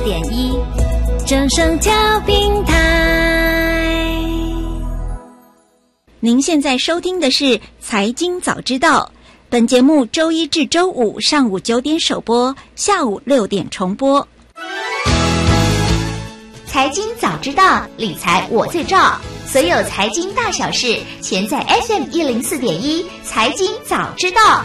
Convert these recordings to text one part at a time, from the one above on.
104.1正声调频台。 您现在收听的是财经早知道，本节目周一至周五上午9点首播，下午6点重播。 财经早知道，理财我最照，所有财经大小事，全在 FM104.1财经早知道。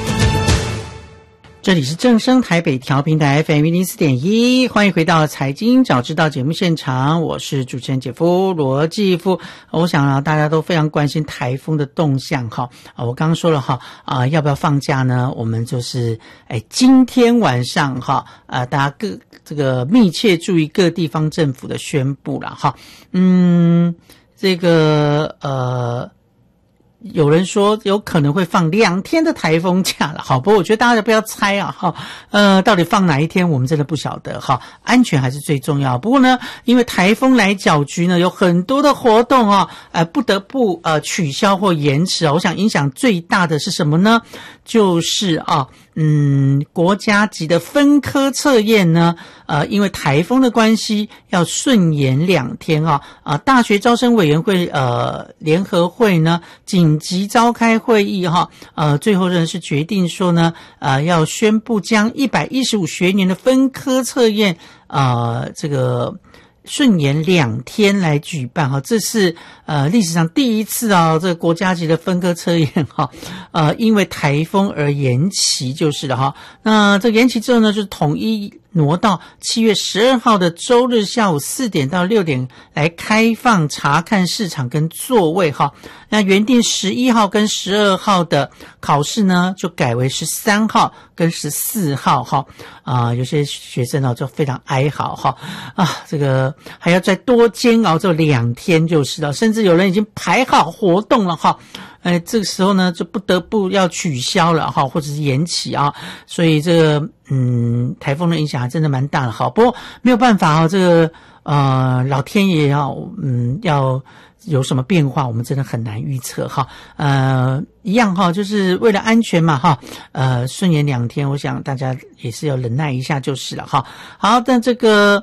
这里是正声台北调频台 FM104.1，欢迎回到财经早知道节目现场，我是主持人姐夫罗继夫。我想大家都非常关心台风的动向哈。我刚刚说了哈要不要放假呢？我们就是今天晚上哈大家这个密切注意各地方政府的宣布了哈。这个有人说有可能会放2天的台风假了，好，不过我觉得大家不要猜啊，到底放哪一天我们真的不晓得哈，安全还是最重要。不过呢，因为台风来搅局呢，有很多的活动不得不取消或延迟我想影响最大的是什么呢？就是国家级的分科测验呢，因为台风的关系要顺延2天大学招生委员会联合会呢紧急召开会议最后呢是决定说呢要宣布将115学年的分科测验这个顺延2天来举办这是历史上第一次这个国家级的分科测验因为台风而延期就是了那这个延期之后呢，就是统一挪到7月12号的周日下午4点到6点来开放查看市场跟座位那原定11号跟12号的考试呢，就改为13号跟14号有些学生就非常哀嚎这个还要再多煎熬这2天就是了，甚至有人已经排好活动了这个时候呢就不得不要取消了或者是延期所以这个台风的影响还真的蛮大的不过没有办法这个老天爷要有什么变化我们真的很难预测一样就是为了安全嘛顺延2天我想大家也是要忍耐一下就是了好，但这个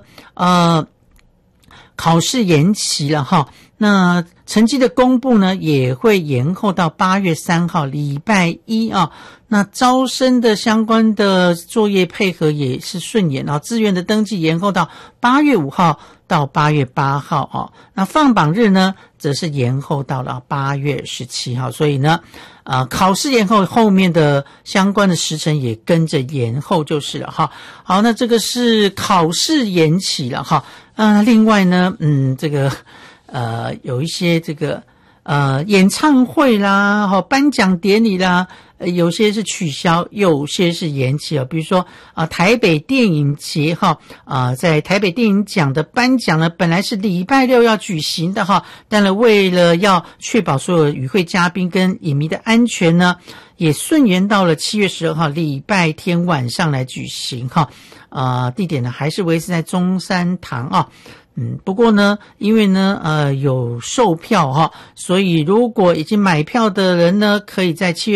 考试延期了那成绩的公布呢也会延后到8月3号礼拜一那招生的相关的作业配合也是顺延志愿的登记延后到8月5号到8月8号那放榜日呢则是延后到了8月17号，所以呢考试延后，后面的相关的时程也跟着延后就是了好，那这个是考试延期了另外呢这个有一些这个演唱会啦颁奖典礼啦有些是取消，有些是延期比如说台北电影节在台北电影奖的颁奖呢本来是礼拜6要举行的但是为了要确保所有与会嘉宾跟影迷的安全呢也顺延到了7月12号礼拜天晚上来举行地点呢还是维持在中山堂不过呢因为呢有售票所以如果已经买票的人呢可以在7月